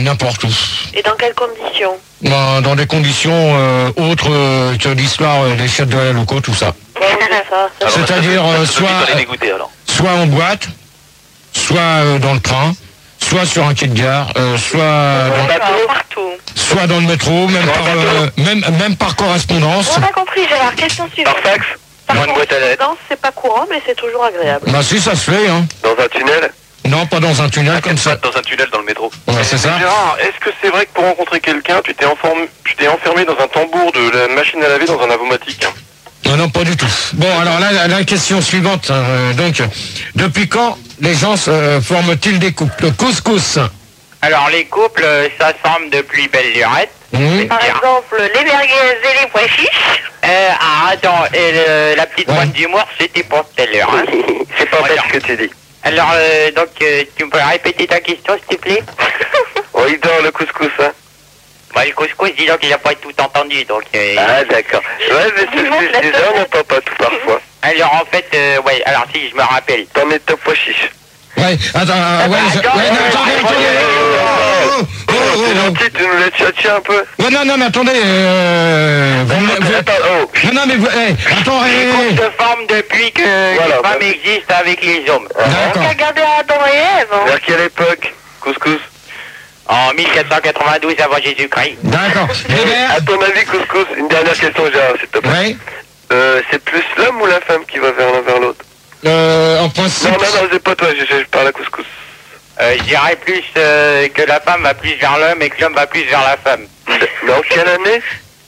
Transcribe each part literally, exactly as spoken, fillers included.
n'importe où. Et dans quelles conditions? Dans, dans des conditions euh, autres euh, que l'histoire euh, des chiottes de la loco, tout ça. Ouais, ça, ça. C'est-à-dire euh, soit, euh, soit en boîte, soit euh, dans le train, soit sur un quai de gare, euh, soit, dans, partout. soit dans le métro, même par, euh, même, même par correspondance. On a compris, Gérard. Question suivante. Par fax. Par Moi, une boîte à lettres. correspondance, c'est pas courant, mais c'est toujours agréable. Bah si, ça se fait, hein. Dans un tunnel. Non, pas dans un tunnel comme ça. Dans un tunnel dans le métro. Ouais, c'est ça. Gérard, est-ce que c'est vrai que pour rencontrer quelqu'un, tu t'es enfermé, tu t'es enfermé dans un tambour de la machine à laver dans un avomatique? Non, non, pas du tout. Bon, alors là, la, la question suivante. euh, donc, depuis quand les gens euh, forment-ils des couples? Le couscous. Alors les couples, euh, ça semble depuis belle lurette. Mmh. Par exemple, les merguez et les pois chiches. Euh, ah, attends, et le- la petite Ouais. pointe d'humour, c'était pour tout à l'heure. Hein. C'est pas Voilà. bête ce que tu dis. Alors, euh, donc, euh, tu peux répéter ta question, s'il te plaît? Oui, dans le couscous, hein. Bah, le couscous, dis donc, il a pas tout entendu, donc... Euh, Ah, d'accord. Ouais, mais c'est ce que je disais, on n'entend pas tout parfois. Alors, en fait, euh, ouais, alors si, je me rappelle. T'en mets ta pois chiche. Ouais, attends, euh, ouais, je- attends, ouais, non, euh, attendez, attends, attendez. euh, Oh, oh, oh, C'est oh. gentil, tu nous laisses tchatcher un peu. Ouais, non, non, mais attendez, euh, vous, me- vous- Attends, oh. non, non, mais vous, hey, attends, Les hey, couples se forment depuis que Voilà, les femmes bah. existent avec les hommes. d'accord. Regardez Adam et Ève. Hein. Vers quelle époque? Couscous. En mille quatre cent quatre-vingt-douze avant Jésus-Christ. D'accord. À Bébert. ton avis, couscous, une dernière question, Gérard, s'il te plaît. Ouais. Euh, c'est plus l'homme ou la femme qui va vers l'un vers l'autre? Euh, en principe. Non, non, non, c'est pas toi, je, je parle à couscous. Euh, je dirais plus euh, que la femme va plus vers l'homme et que l'homme va plus vers la femme. Dans quelle année?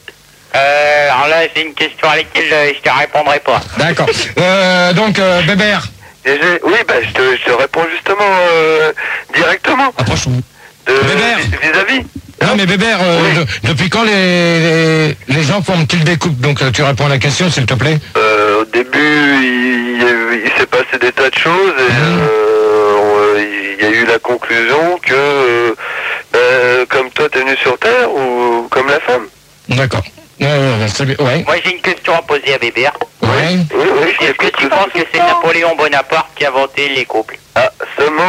Euh, alors là, c'est une question à laquelle euh, je te répondrai pas. D'accord. Euh, donc, euh, Bébert. Et j'ai- Oui, bah, je te, je te réponds justement euh, directement. Approche-vous. De, Bébert. Vis-à-vis. Non, mais Bébert, euh, Oui. de- depuis quand les, les, les gens forment-ils des couples? Donc, euh, tu réponds à la question, s'il te plaît. Euh, au début, il, y a eu- il s'est passé des tas de choses et euh, on- il y a eu la conclusion que, euh, euh, comme toi, t'es venu sur Terre ou comme la femme. D'accord. Ouais, ouais, ouais, c'est bien. Ouais. Moi, j'ai une question à poser à Bébert. Ouais. Oui, oui, je Est-ce que t'écoute, tu couscous. penses que c'est Napoléon Bonaparte qui a inventé les couples? Ah, seulement,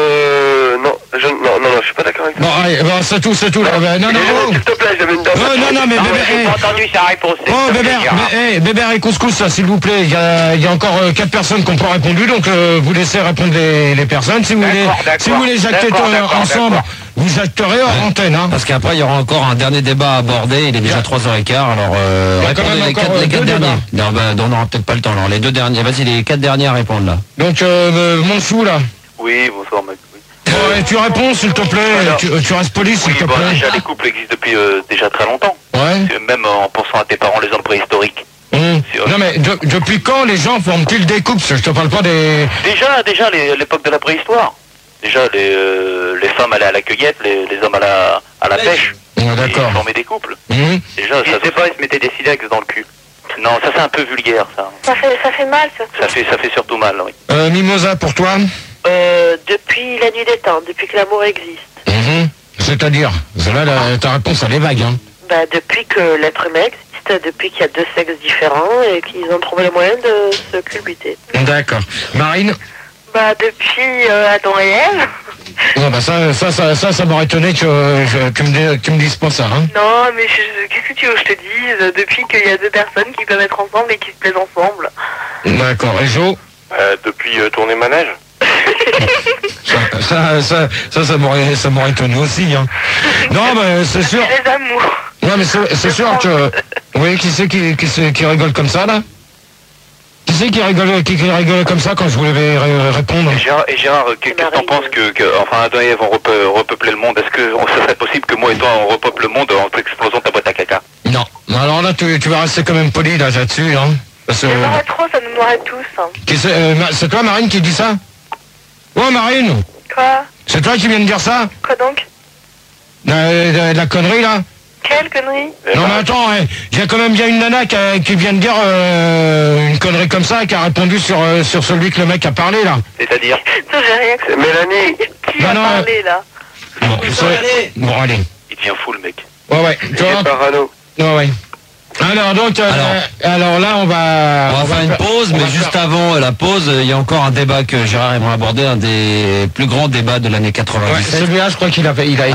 euh, non, je, non, non, non, je suis pas d'accord avec toi. Bon, allez, bon, c'est tout, c'est tout. Là. Bah, non, non, Excusez-moi, oh. s'il te plaît, j'avais une dent. Oh, non, non, mais Non, Bébert, mais j'ai hey. pas entendu sa réponse. Oh, s'il te plaît, Bébert, Gérard. mais, hey, Bébert et Couscous, là, s'il vous plaît. Il y a, il y a encore euh, quatre personnes qui n'ont pas répondu, donc euh, vous laissez répondre les, les personnes. Si vous voulez, D'accord, d'accord. si vous voulez jacter D'accord, euh, d'accord, ensemble, d'accord. vous jacterez hors antenne. Hein. Parce qu'après, il y aura encore un dernier débat à aborder. Il est déjà trois heures quinze. Alors, euh, Il y a quand répondez même les encore, quatre, euh, les quatre deux derniers. débats. Non, bah, on n'aura peut-être pas le temps. Alors, les deux derniers. Vas-y, les quatre derniers à répondre, là. Donc, euh, mon chou, là. Oui, bonsoir, mec. Oui. Bon, et tu réponds, s'il te plaît. Alors. Tu, tu restes poli, s'il Oui, te bon, plaît. déjà, les couples existent depuis euh, déjà très longtemps. Ouais. Euh, Même en pensant à tes parents, les hommes préhistoriques. Hum. C'est vrai. Non, mais de- depuis quand les gens forment-ils des couples? Je te parle pas des... Déjà, déjà, les- l'époque de la préhistoire. Déjà, les, euh, les femmes allaient à la cueillette, les, les hommes à la, à la pêche. Ouais, Ils d'accord. formaient des couples. Hum. Déjà, ça c'est pas, ils se mettaient des silex dans le cul. Non, ça c'est un peu vulgaire, ça. Ça fait, ça fait mal, ça. Ça fait, ça fait surtout mal, oui. Euh, Mimosa, pour toi? Euh, depuis la nuit des temps, depuis que l'amour existe. Mhm. C'est-à-dire, là, la- ta réponse, elle est vague, hein. Bah, depuis que l'être humain existe, depuis qu'il y a deux sexes différents et qu'ils ont trouvé le moyen de se culbuter. D'accord. Marine? Bah, depuis euh, Adam et Ève. Non, bah ça, ça, ça, ça, ça m'aurait étonné que euh, je- tu me, dis- tu me dises pas ça, hein. Non, mais je- qu'est-ce que tu veux que je te dise? Depuis qu'il y a deux personnes qui peuvent être ensemble et qui se plaisent ensemble. D'accord. Et Jo? Euh, depuis euh, tourner manège. Ça, ça, ça, ça, ça m'aurait, ça m'aurait étonné aussi, hein. Non, mais c'est sûr. C'est les amours. Non, mais c'est, c'est sûr que... Oui, qui c'est qui, qui, c'est- qui rigole comme ça, là? Qui c'est qui rigole, qui, qui rigole comme ça quand je voulais ré- répondre? Et Gérard, et Gérard qu'est-ce que t'en penses que, que, enfin, Adam et Ève vont repe- repeupler le monde? Est-ce que on- ça serait possible que moi et toi on repeuple le monde en explosant ta boîte à caca? Non. Alors là, tu, tu vas rester quand même poli, là, là-dessus, hein. Parce que... J'aimerais trop, ça nous noirait tous. Hein. Qui c'est, euh, Ma- c'est toi, Marine, qui dit ça? Oh, Marine! Quoi? C'est toi qui viens de dire ça? Quoi donc? La, la- la connerie, là? Quelle connerie? Non, mais attends, hein, il y a quand même bien une nana qui, a- qui vient de dire euh, une connerie comme ça, qui a répondu sur, euh, sur celui que le mec a parlé, là. C'est-à-dire? Non, j'ai rien compris. Mélanie. Qui Non, a non, parlé, là? Bon, c'est- bon, allez. Il devient fou le mec. Ouais, ouais. Il Tu est vois? parano. Ouais, ouais. Alors, donc, euh, Alors. euh, alors là, on va... On va faire une pause, on mais va juste faire- avant la pause, il y a encore un débat que Gérard aimerait aborder, un des plus grands débats de l'année Ouais, quatre-vingt-dix-sept. celui-là, je crois qu'il a, il a Alors,